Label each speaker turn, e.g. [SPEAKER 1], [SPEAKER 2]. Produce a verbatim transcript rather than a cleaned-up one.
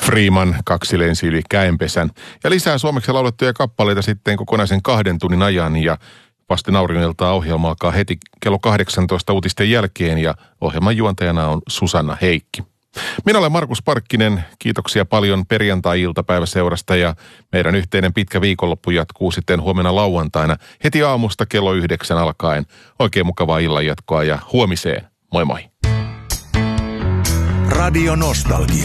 [SPEAKER 1] Freeman, Kaksi lensi yli käenpesän. Ja lisää suomeksi laulettuja kappaleita sitten kokonaisen kahden tunnin ajan. Ja vasten auringoniltaa ohjelma alkaa heti kello kahdeksantoista uutisten jälkeen ja ohjelman juontajana on Susanna Heikki. Minä olen Markus Parkkinen. Kiitoksia paljon perjantai-iltapäiväseurasta ja meidän yhteinen pitkä viikonloppu jatkuu sitten huomenna lauantaina heti aamusta kello yhdeksän alkaen. Oikein mukavaa illanjatkoa ja huomiseen. Moi moi.
[SPEAKER 2] Radio Nostalgia.